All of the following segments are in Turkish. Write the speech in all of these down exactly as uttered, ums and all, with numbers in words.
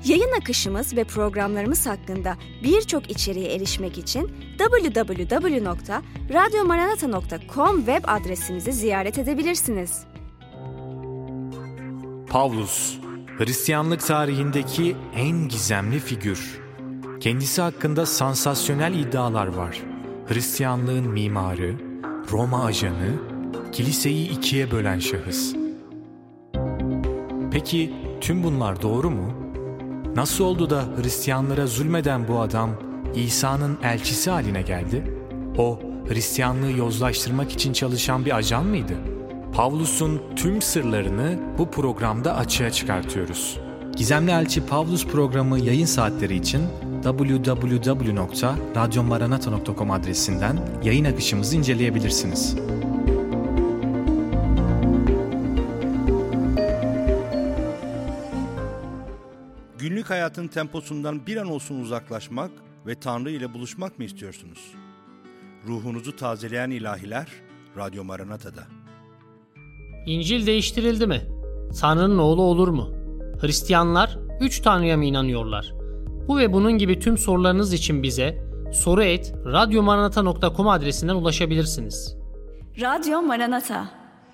Yayın akışımız ve programlarımız hakkında birçok içeriğe erişmek için double-u double-u double-u nokta radyo maranata nokta com web adresimizi ziyaret edebilirsiniz. Pavlus, Hristiyanlık tarihindeki en gizemli figür. Kendisi hakkında sansasyonel iddialar var. Hristiyanlığın mimarı, Roma ajanı, kiliseyi ikiye bölen şahıs. Peki tüm bunlar doğru mu? Nasıl oldu da Hristiyanlara zulmeden bu adam İsa'nın elçisi haline geldi? O, Hristiyanlığı yozlaştırmak için çalışan bir ajan mıydı? Pavlus'un tüm sırlarını bu programda açığa çıkartıyoruz. Gizemli Elçi Pavlus programı yayın saatleri için double-u double-u double-u nokta radyo maranata nokta com adresinden yayın akışımızı inceleyebilirsiniz. Günlük hayatın temposundan bir an olsun uzaklaşmak ve Tanrı ile buluşmak mı istiyorsunuz? Ruhunuzu tazeleyen ilahiler Radyo Maranata'da. İncil değiştirildi mi? Tanrı'nın oğlu olur mu? Hristiyanlar üç Tanrı'ya mı inanıyorlar? Bu ve bunun gibi tüm sorularınız için bize soru et radyo maranata nokta com adresinden ulaşabilirsiniz. Radyo Maranata.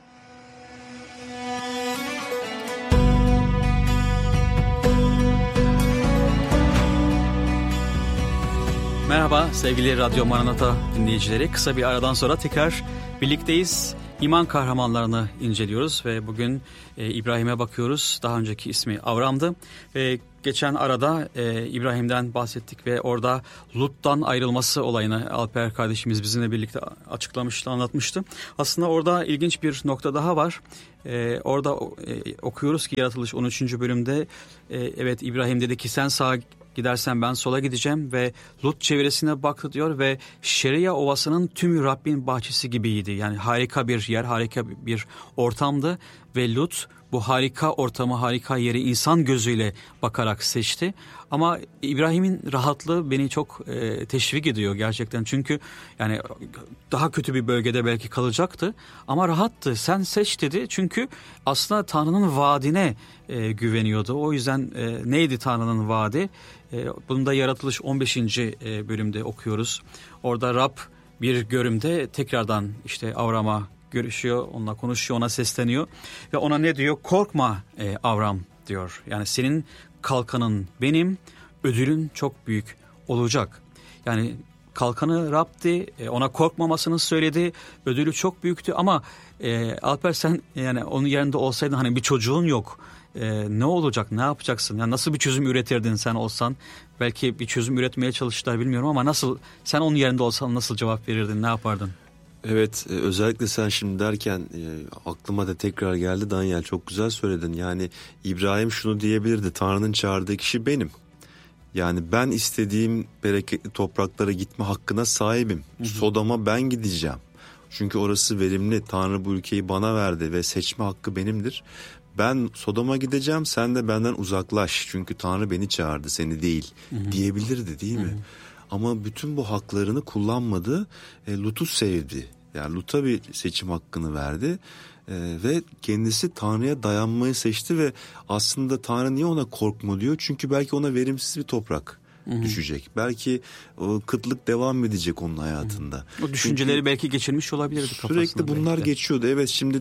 Merhaba sevgili Radyo Maranata dinleyicileri. Kısa bir aradan sonra tekrar birlikteyiz. İman kahramanlarını inceliyoruz ve bugün e, İbrahim'e bakıyoruz. Daha önceki ismi Avram'dı ve geçen arada e, İbrahim'den bahsettik ve orada Lut'tan ayrılması olayını Alper kardeşimiz bizimle birlikte açıklamıştı, anlatmıştı. Aslında orada ilginç bir nokta daha var. E, orada e, okuyoruz ki Yaratılış on üçüncü bölümde e, evet İbrahim dedi ki sen sağa gidersen ben sola gideceğim ve Lut çevresine baktı diyor ve Şeria Ovası'nın tümü Rabbin bahçesi gibiydi. Yani harika bir yer, harika bir ortamdı ve Lut bu harika ortamı, harika yeri insan gözüyle bakarak seçti. Ama İbrahim'in rahatlığı beni çok e, teşvik ediyor gerçekten. Çünkü yani daha kötü bir bölgede belki kalacaktı ama rahattı. Sen seç dedi çünkü aslında Tanrı'nın vaadine e, güveniyordu. O yüzden e, neydi Tanrı'nın vaadi? E, bunu da Yaratılış on beşinci E, bölümde okuyoruz. Orada Rab bir görümde tekrardan işte Avram'a görüşüyor, onunla konuşuyor, ona sesleniyor ve ona ne diyor? Korkma e, Avram diyor. Yani senin kalkanın benim, ödülün çok büyük olacak. Yani kalkanı Rab'di, e, ona korkmamasını söyledi, ödülü çok büyüktü ama e, Alper sen yani onun yerinde olsaydın hani bir çocuğun yok. E, ne olacak, ne yapacaksın? Yani nasıl bir çözüm üretirdin sen olsan? Belki bir çözüm üretmeye çalıştılar bilmiyorum ama nasıl sen onun yerinde olsan nasıl cevap verirdin, ne yapardın? Evet, özellikle sen şimdi derken e, aklıma da tekrar geldi Daniel, çok güzel söyledin. Yani İbrahim şunu diyebilirdi: Tanrı'nın çağırdığı kişi benim. Yani ben istediğim bereketli topraklara gitme hakkına sahibim. Hı hı. Sodom'a ben gideceğim. Çünkü orası verimli. Tanrı bu ülkeyi bana verdi ve seçme hakkı benimdir. Ben Sodom'a gideceğim, sen de benden uzaklaş. Çünkü Tanrı beni çağırdı, seni değil, hı hı. diyebilirdi değil mi? Hı hı. Ama bütün bu haklarını kullanmadı. E, Lut'u sevdi. Yani Lut'a bir seçim hakkını verdi. E, ve kendisi Tanrı'ya dayanmayı seçti ve aslında Tanrı niye ona korkma diyor? Çünkü belki ona verimsiz bir toprak Hı-hı. düşecek. Belki o kıtlık devam edecek onun hayatında. Hı-hı. O düşünceleri Çünkü belki geçirmiş olabilirdi kafasında. Sürekli bunlar belki geçiyordu. Evet, şimdi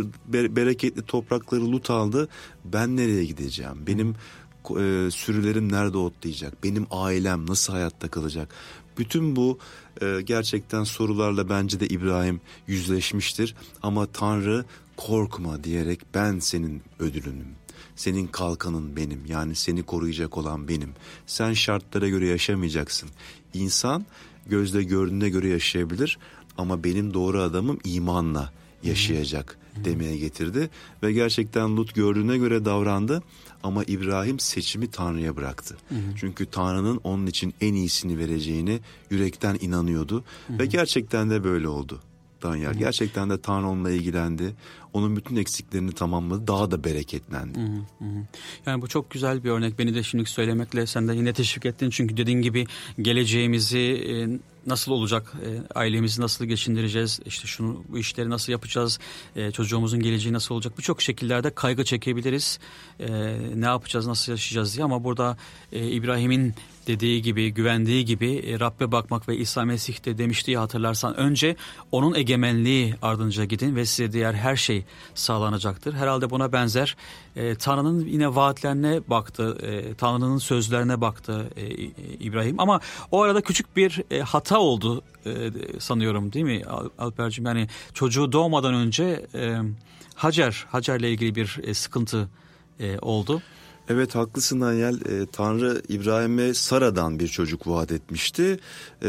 e, bereketli toprakları Lut aldı. Ben nereye gideceğim? Benim e, sürülerim nerede otlayacak? Benim ailem nasıl hayatta kalacak? Bütün bu e, gerçekten sorularla bence de İbrahim yüzleşmiştir. Ama Tanrı korkma diyerek ben senin ödülünüm. Senin kalkanın benim, yani seni koruyacak olan benim. Sen şartlara göre yaşamayacaksın. İnsan gözle gördüğüne göre yaşayabilir ama benim doğru adamım imanla yaşayacak hmm. demeye getirdi. Ve gerçekten Lut gördüğüne göre davrandı ama İbrahim seçimi Tanrı'ya bıraktı. Hmm. Çünkü Tanrı'nın onun için en iyisini vereceğini yürekten inanıyordu hmm. ve gerçekten de böyle oldu. Danyal. Gerçekten de Tanrı onunla ilgilendi. onun bütün eksiklerini tamamladı. Daha da bereketlendi. Hı hı. Yani bu çok güzel bir örnek. Beni de şimdi söylemekle sen de yine teşvik ettin. Çünkü dediğin gibi geleceğimizi e, nasıl olacak, e, ailemizi nasıl geçindireceğiz, işte şunu bu işleri nasıl yapacağız, e, çocuğumuzun geleceği nasıl olacak, birçok şekillerde kaygı çekebiliriz. E, ne yapacağız, nasıl yaşayacağız diye. Ama burada e, İbrahim'in dediği gibi, güvendiği gibi e, Rabbe bakmak ve İsa Mesih de demişti ya, hatırlarsan, önce onun egemenliği ardınca gidin ve size diğer her şey sağlanacaktır. Herhalde buna benzer e, Tanrı'nın yine vaatlerine baktı, e, Tanrı'nın sözlerine baktı e, İbrahim. Ama o arada küçük bir e, hata oldu e, sanıyorum, değil mi Alper'cim? Yani çocuğu doğmadan önce e, Hacer, Hacer'le ilgili bir e, sıkıntı e, oldu. Evet, haklısın Daniel. E, Tanrı İbrahim'e Sara'dan bir çocuk vaat etmişti.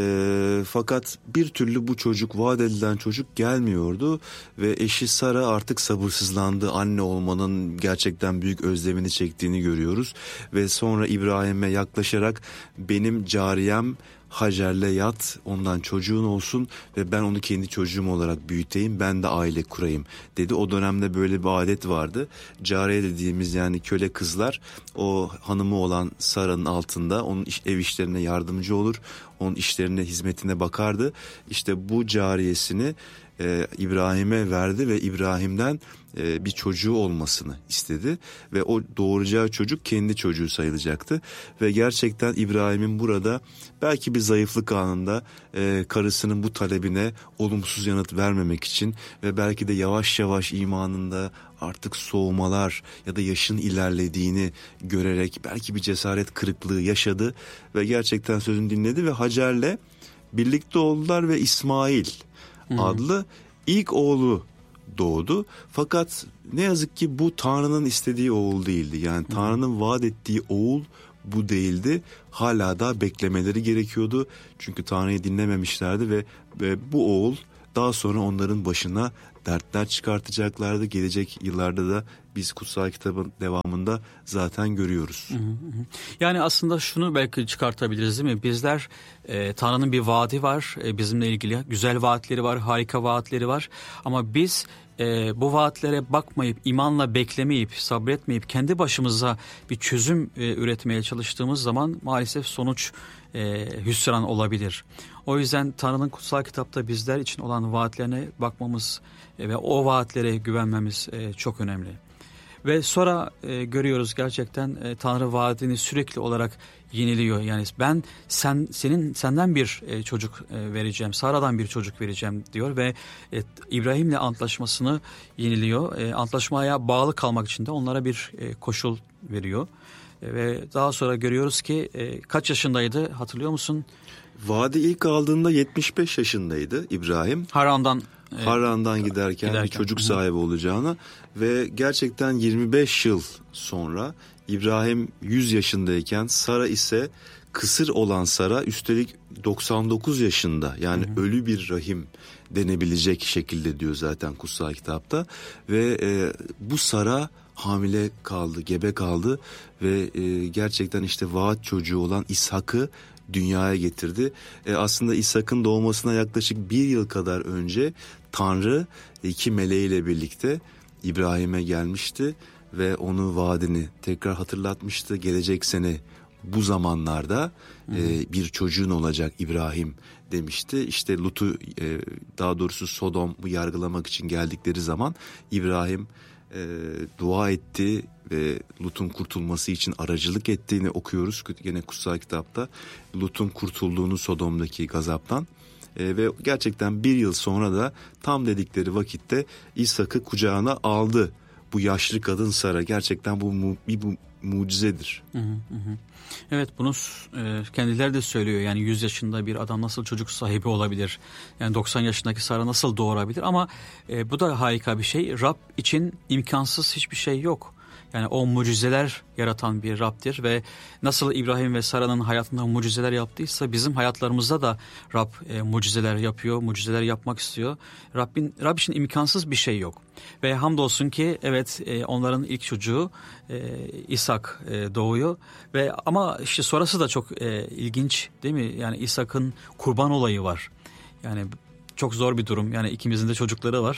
E, fakat bir türlü bu çocuk, vaat edilen çocuk gelmiyordu. Ve eşi Sara artık sabırsızlandı. Anne olmanın gerçekten büyük özlemini çektiğini görüyoruz. Ve sonra İbrahim'e yaklaşarak benim cariyem Hacer'le yat, ondan çocuğun olsun ve ben onu kendi çocuğum olarak büyüteyim, ben de aile kurayım dedi. O dönemde böyle bir adet vardı. Cariye dediğimiz, yani köle kızlar, o hanımı olan Sara'nın altında onun iş, ev işlerine yardımcı olur, onun işlerine, hizmetine bakardı. İşte bu cariyesini e, İbrahim'e verdi ve İbrahim'den e, bir çocuğu olmasını istedi ve o doğuracağı çocuk kendi çocuğu sayılacaktı. Ve gerçekten İbrahim'in burada belki bir zayıflık anında e, karısının bu talebine olumsuz yanıt vermemek için ve belki de yavaş yavaş imanında artık soğumalar ya da yaşın ilerlediğini görerek belki bir cesaret kırıklığı yaşadı ve gerçekten sözünü dinledi ve Hacer'le birlikte oldular ve İsmail hmm. adlı ilk oğlu doğdu. Fakat ne yazık ki bu Tanrı'nın istediği oğul değildi. Yani hmm. Tanrı'nın vaat ettiği oğul bu değildi. Hala da beklemeleri gerekiyordu. Çünkü Tanrı'yı dinlememişlerdi ve, ve bu oğul daha sonra onların başına dertler çıkartacaklardı. Gelecek yıllarda da biz kutsal kitabın devamında zaten görüyoruz. Hı hı. Yani aslında şunu belki çıkartabiliriz, değil mi? Bizler e, Tanrı'nın bir vaadi var, e, bizimle ilgili güzel vaatleri var, harika vaatleri var. Ama biz e, bu vaatlere bakmayıp, imanla beklemeyip, sabretmeyip kendi başımıza bir çözüm e, üretmeye çalıştığımız zaman maalesef sonuç e, hüsran olabilir. O yüzden Tanrı'nın kutsal kitapta bizler için olan vaatlerine bakmamız e, ve o vaatlere güvenmemiz e, çok önemli. Ve sonra e, görüyoruz gerçekten e, Tanrı vaadini sürekli olarak yeniliyor. Yani ben sen senin senden bir e, çocuk e, vereceğim, Sara'dan bir çocuk vereceğim diyor ve e, İbrahim'le antlaşmasını yeniliyor. E, antlaşmaya bağlı kalmak için de onlara bir e, koşul veriyor. E, ve daha sonra görüyoruz ki e, kaç yaşındaydı, hatırlıyor musun? Vaadi ilk aldığında yetmiş beş yaşındaydı İbrahim. Haran'dan Harran'dan giderken, giderken bir çocuk sahibi olacağına ve gerçekten yirmi beş yıl sonra İbrahim yüz yaşındayken, Sara ise kısır olan Sara üstelik doksan dokuz yaşında, yani hı hı. ölü bir rahim denebilecek şekilde diyor zaten kutsal kitapta ve e, bu Sara hamile kaldı, gebe kaldı ve e, gerçekten işte vaat çocuğu olan İshak'ı dünyaya getirdi. E aslında İshak'ın doğmasına yaklaşık bir yıl kadar önce Tanrı iki meleğiyle birlikte İbrahim'e gelmişti ve onu vaadini tekrar hatırlatmıştı. Gelecek sene bu zamanlarda e, bir çocuğun olacak İbrahim demişti. İşte Lut'u e, daha doğrusu Sodom'u yargılamak için geldikleri zaman İbrahim e, dua etti ve Lut'un kurtulması için aracılık ettiğini okuyoruz gene kutsal kitapta. Lut'un kurtulduğunu Sodom'daki gazaptan e, ve gerçekten bir yıl sonra da tam dedikleri vakitte İshak'ı kucağına aldı. Bu yaşlı kadın Sara, gerçekten bu mu, bir bu mucizedir. Hı hı hı. Evet, bunu e, kendileri de söylüyor. Yani yüz yaşında bir adam nasıl çocuk sahibi olabilir? Yani doksan yaşındaki Sara nasıl doğurabilir? Ama e, bu da harika bir şey. Rab için imkansız hiçbir şey yok. Yani o mucizeler yaratan bir Rab'dir ve nasıl İbrahim ve Sara'nın hayatında mucizeler yaptıysa bizim hayatlarımızda da Rab e, mucizeler yapıyor, mucizeler yapmak istiyor. Rabbin, Rab için imkansız bir şey yok. Ve hamdolsun ki evet e, onların ilk çocuğu e, İshak e, doğuyor ve ama işte sonrası da çok e, ilginç, değil mi? Yani İshak'ın kurban olayı var. Yani çok zor bir durum. Yani ikimizin de çocukları var.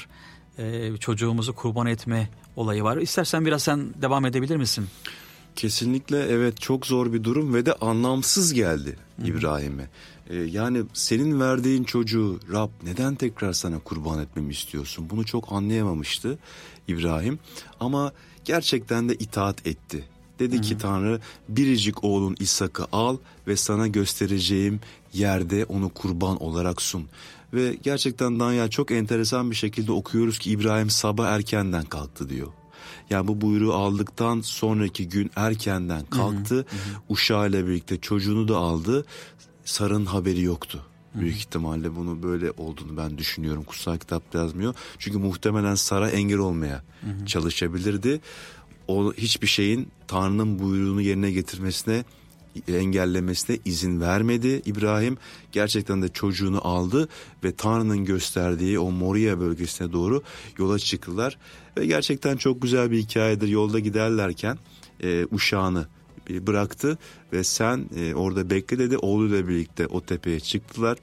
e, çocuğumuzu kurban etme olayı var. İstersen biraz sen devam edebilir misin? Kesinlikle evet, çok zor bir durum ve de anlamsız geldi İbrahim'e. Ee, yani senin verdiğin çocuğu Rab neden tekrar sana kurban etmemi istiyorsun? Bunu çok anlayamamıştı İbrahim ama gerçekten de itaat etti. Dedi Hı-hı. ki Tanrı, biricik oğlun İshak'ı al ve sana göstereceğim yerde onu kurban olarak sun. Ve gerçekten Danyal, çok enteresan bir şekilde okuyoruz ki İbrahim sabah erkenden kalktı diyor. Yani bu buyruğu aldıktan sonraki gün erkenden kalktı. Hı hı. Uşağıyla birlikte çocuğunu da aldı. Sarı'nın haberi yoktu. Büyük ihtimalle bunu böyle olduğunu ben düşünüyorum. Kutsal kitapta yazmıyor. Çünkü muhtemelen Sara engel olmaya hı hı. çalışabilirdi. O hiçbir şeyin Tanrı'nın buyruğunu yerine getirmesine, engellemesine izin vermedi İbrahim. Gerçekten de çocuğunu aldı ve Tanrı'nın gösterdiği o Moria bölgesine doğru yola çıktılar. Ve gerçekten çok güzel bir hikayedir. Yolda giderlerken e, uşağını bıraktı ve sen e, orada bekle dedi. Oğluyla birlikte o tepeye çıktılar.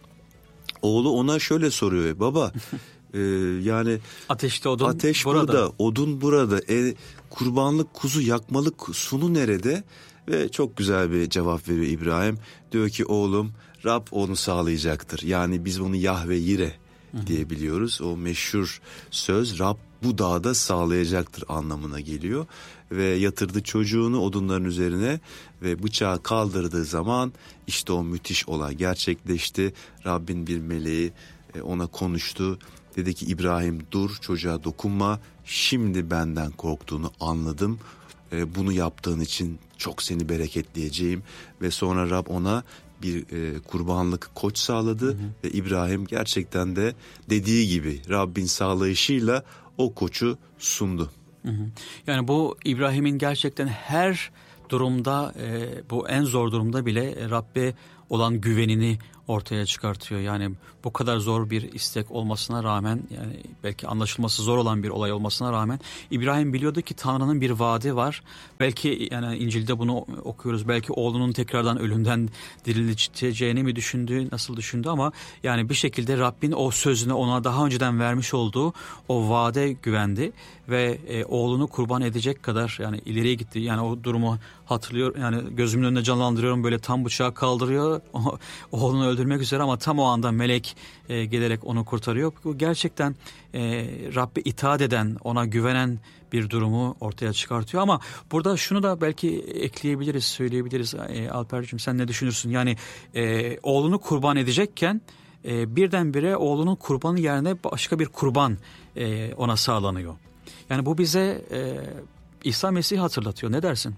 Oğlu ona şöyle soruyor: baba e, yani ateşte odun ateş burada, burada odun burada, e, kurbanlık kuzu, yakmalık sunu nerede? Ve çok güzel bir cevap veriyor İbrahim. Diyor ki oğlum, Rab onu sağlayacaktır. Yani biz bunu Yahve Yire diye biliyoruz. O meşhur söz Rab bu dağda sağlayacaktır anlamına geliyor. Ve yatırdı çocuğunu odunların üzerine ve bıçağı kaldırdığı zaman işte o müthiş olay gerçekleşti. Rabbin bir meleği ona konuştu. Dedi ki İbrahim, dur, çocuğa dokunma. Şimdi benden korktuğunu anladım. Bunu yaptığın için çok seni bereketleyeceğim. Ve sonra Rab ona bir e, kurbanlık koç sağladı. Hı hı. Ve İbrahim gerçekten de dediği gibi Rabbin sağlayışıyla o koçu sundu. Hı hı. Yani bu İbrahim'in gerçekten her durumda, e, bu en zor durumda bile Rabbe olan güvenini ortaya çıkartıyor. Yani bu kadar zor bir istek olmasına rağmen, yani belki anlaşılması zor olan bir olay olmasına rağmen İbrahim biliyordu ki Tanrı'nın bir vaadi var. Belki yani İncil'de bunu okuyoruz. Belki oğlunun tekrardan ölümden dirileceğini mi düşündü, nasıl düşündü ama yani bir şekilde Rabbin o sözüne, ona daha önceden vermiş olduğu o vaade güvendi ve e, oğlunu kurban edecek kadar yani ileriye gitti. Yani o durumu hatırlıyor, yani gözümün önünde canlandırıyorum, böyle tam bıçağı kaldırıyor o, oğlunu öldürmek üzere ama tam o anda melek e, gelerek onu kurtarıyor. Bu gerçekten e, Rabbe itaat eden, ona güvenen bir durumu ortaya çıkartıyor. Ama burada şunu da belki ekleyebiliriz, söyleyebiliriz. E, Alper'cığım sen ne düşünürsün? Yani e, oğlunu kurban edecekken e, birdenbire oğlunun kurbanı yerine başka bir kurban e, ona sağlanıyor. Yani bu bize e, İsa Mesih'i hatırlatıyor. Ne dersin?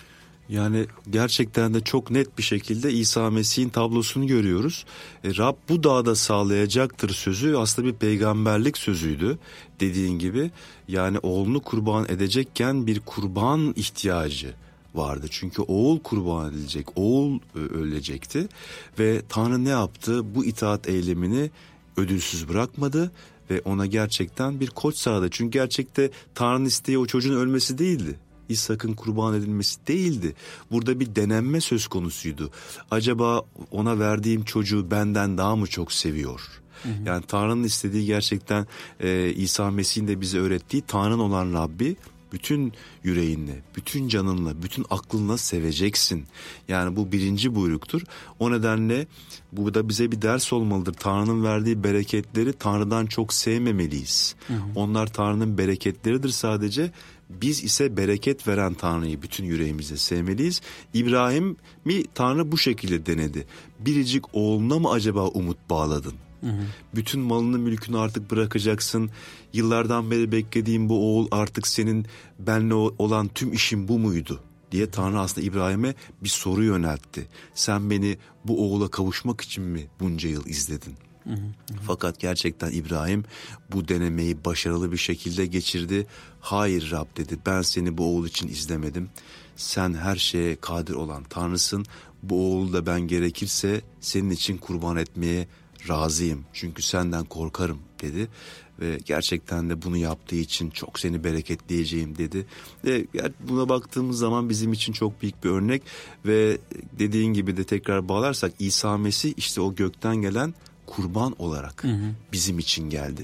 Yani gerçekten de çok net bir şekilde İsa Mesih'in tablosunu görüyoruz. E, Rab bu dağda sağlayacaktır sözü aslında bir peygamberlik sözüydü dediğin gibi. Yani oğlunu kurban edecekken bir kurban ihtiyacı vardı. Çünkü oğul kurban edilecek, oğul ölecekti. Ve Tanrı ne yaptı? Bu itaat eylemini ödülsüz bırakmadı ve ona gerçekten bir koç sağladı. Çünkü gerçekte Tanrı'nın isteği o çocuğun ölmesi değildi. İshak'ın kurban edilmesi değildi. Burada bir denenme söz konusuydu. Acaba ona verdiğim çocuğu benden daha mı çok seviyor? Hı hı. Yani Tanrı'nın istediği gerçekten e, İsa Mesih'in de bize öğrettiği, Tanrı'nın olan Rabbi bütün yüreğinle, bütün canınla, bütün aklınla seveceksin. Yani bu birinci buyruktur. O nedenle bu da bize bir ders olmalıdır. Tanrı'nın verdiği bereketleri Tanrı'dan çok sevmemeliyiz. Hı hı. Onlar Tanrı'nın bereketleridir sadece. Biz ise bereket veren Tanrı'yı bütün yüreğimizle sevmeliyiz. İbrahim'i Tanrı bu şekilde denedi. Biricik oğluna mı acaba umut bağladın? Hı hı. Bütün malını mülkünü artık bırakacaksın. Yıllardan beri beklediğim bu oğul artık senin, benle olan tüm işin bu muydu? Diye Tanrı aslında İbrahim'e bir soru yöneltti. Sen beni bu oğula kavuşmak için mi bunca yıl izledin? Hı hı. Fakat gerçekten İbrahim bu denemeyi başarılı bir şekilde geçirdi. Hayır Rab dedi, ben seni bu oğul için izlemedim. Sen her şeye kadir olan Tanrısın. Bu oğulu da ben gerekirse senin için kurban etmeye razıyım. Çünkü senden korkarım dedi. Ve gerçekten de bunu yaptığı için çok seni bereketleyeceğim dedi. Ve buna baktığımız zaman bizim için çok büyük bir örnek. Ve dediğin gibi de tekrar bağlarsak İsa Mesih işte o gökten gelen kurban olarak hı hı. bizim için geldi.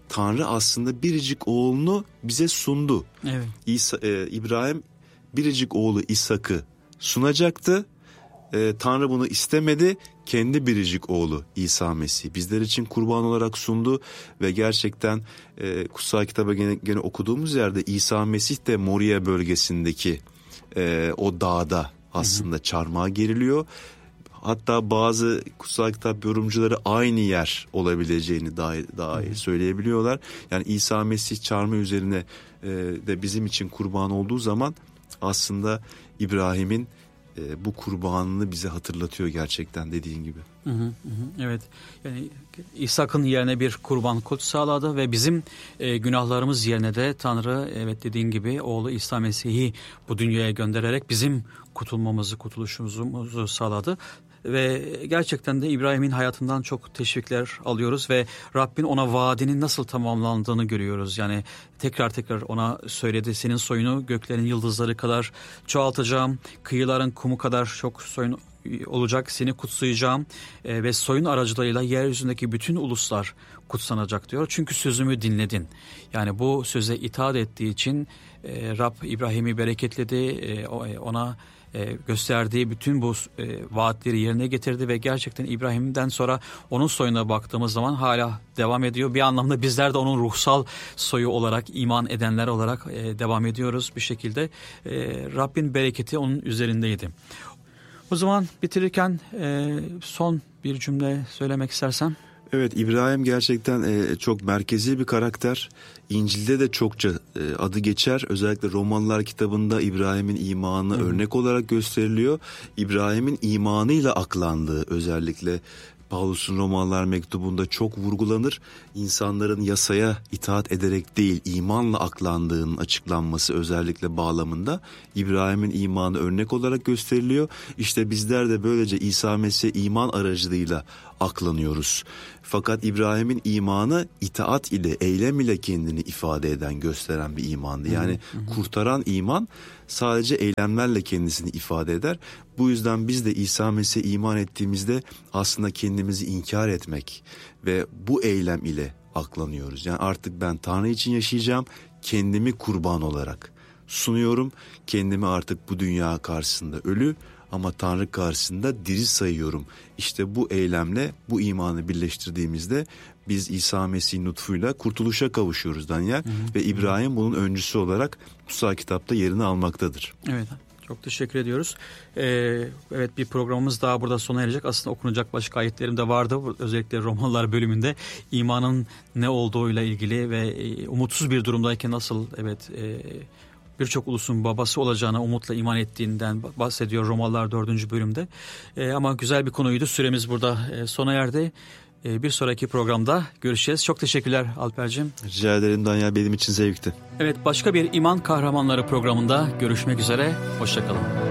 Tanrı aslında biricik oğlunu bize sundu. Evet. İsa, e, İbrahim biricik oğlu İshak'ı sunacaktı. E, Tanrı bunu istemedi. Kendi biricik oğlu İsa Mesih bizler için kurban olarak sundu ve gerçekten e, kutsal kitaba gene, gene okuduğumuz yerde İsa Mesih de Moria bölgesindeki e, o dağda aslında hı hı. çarmıha geriliyor. Hatta bazı kutsal kitap yorumcuları aynı yer olabileceğini dahi, dahi söyleyebiliyorlar. Yani İsa Mesih çarmıh üzerine e, de bizim için kurban olduğu zaman aslında İbrahim'in e, bu kurbanını bize hatırlatıyor gerçekten dediğin gibi. Hı hı hı. Evet, yani İshak'ın yerine bir kurban kut sağladı ve bizim e, günahlarımız yerine de Tanrı, evet dediğin gibi oğlu İsa Mesih'i bu dünyaya göndererek bizim kurtulmamızı, kurtuluşumuzu sağladı. Ve gerçekten de İbrahim'in hayatından çok teşvikler alıyoruz ve Rabbin ona vaadinin nasıl tamamlandığını görüyoruz. Yani tekrar tekrar ona söyledi, senin soyunu göklerin yıldızları kadar çoğaltacağım, kıyıların kumu kadar çok soyun olacak, seni kutsayacağım e, ve soyun aracılığıyla yeryüzündeki bütün uluslar kutsanacak diyor. Çünkü sözümü dinledin. Yani bu söze itaat ettiği için e, Rab İbrahim'i bereketledi, e, ona e, gösterdiği bütün bu e, vaatleri yerine getirdi ve gerçekten İbrahim'den sonra onun soyuna baktığımız zaman hala devam ediyor. Bir anlamda bizler de onun ruhsal soyu olarak, iman edenler olarak e, devam ediyoruz bir şekilde. E, Rabbin bereketi onun üzerindeydi. O zaman bitirirken e, son bir cümle söylemek istersen. Evet, İbrahim gerçekten e, çok merkezi bir karakter. İncil'de de çokça e, adı geçer. Özellikle Romalılar kitabında İbrahim'in imanı Hı. örnek olarak gösteriliyor. İbrahim'in imanıyla aklandığı özellikle Pavlus'un Romalılar mektubunda çok vurgulanır. İnsanların yasaya itaat ederek değil, imanla aklandığının açıklanması özellikle bağlamında İbrahim'in imanı örnek olarak gösteriliyor. İşte bizler de böylece İsa Mesih'e iman aracılığıyla aklanıyoruz. Fakat İbrahim'in imanı itaat ile, eylem ile kendini ifade eden, gösteren bir imandı. Yani hı hı. kurtaran iman sadece eylemlerle kendisini ifade eder. Bu yüzden biz de İsa Mesih'e iman ettiğimizde aslında kendimizi inkar etmek ve bu eylem ile aklanıyoruz. Yani artık ben Tanrı için yaşayacağım, kendimi kurban olarak sunuyorum. Kendimi artık bu dünya karşısında ölü ama Tanrı karşısında diri sayıyorum. İşte bu eylemle bu imanı birleştirdiğimizde biz İsa Mesih'in lütfuyla kurtuluşa kavuşuyoruz Daniel. Hı hı. Ve İbrahim bunun öncüsü olarak kutsal kitapta yerini almaktadır. Evet, çok teşekkür ediyoruz. Ee, evet, bir programımız daha burada sona erecek. Aslında okunacak başka ayetlerim de vardı. Özellikle Romalılar bölümünde imanın ne olduğuyla ilgili ve e, umutsuz bir durumdayken nasıl evet e, birçok ulusun babası olacağına umutla iman ettiğinden bahsediyor Romalılar dördüncü bölümde. E, ama güzel bir konuydu. Süremiz burada e, sona erdi. E, bir sonraki programda görüşeceğiz. Çok teşekkürler Alper'cim. Rica ederim Danyal, benim için zevkti. Evet, başka bir İman Kahramanları programında görüşmek üzere. Hoşça kalın.